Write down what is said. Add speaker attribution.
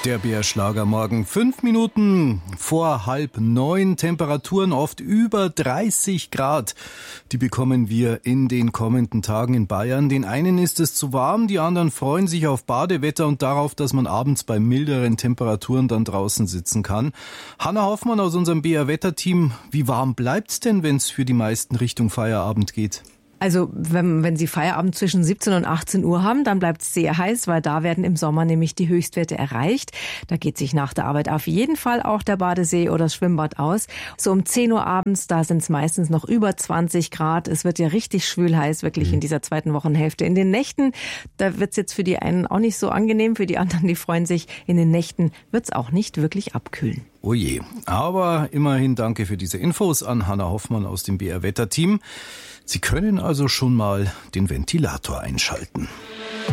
Speaker 1: Der BR-Schlagermorgen. 5 Minuten vor 8:30. Temperaturen oft über 30 Grad. Die bekommen wir in den kommenden Tagen in Bayern. Den einen ist es zu warm, die anderen freuen sich auf Badewetter und darauf, dass man abends bei milderen Temperaturen dann draußen sitzen kann. Hanna Hoffmann aus unserem BR-Wetterteam. Wie warm bleibt's denn, wenn es für die meisten Richtung Feierabend geht?
Speaker 2: Also wenn Sie Feierabend zwischen 17 und 18 Uhr haben, dann bleibt es sehr heiß, weil da werden im Sommer nämlich die Höchstwerte erreicht. Da geht sich nach der Arbeit auf jeden Fall auch der Badesee oder das Schwimmbad aus. So um 10 Uhr abends, da sind es meistens noch über 20 Grad. Es wird ja richtig schwül heiß, wirklich in dieser zweiten Wochenhälfte. In den Nächten, da wird es jetzt für die einen auch nicht so angenehm, für die anderen, die freuen sich. In den Nächten wird es auch nicht wirklich abkühlen.
Speaker 1: Oh je. Aber immerhin danke für diese Infos an Hanna Hoffmann aus dem BR-Wetterteam. Sie können also schon mal den Ventilator einschalten.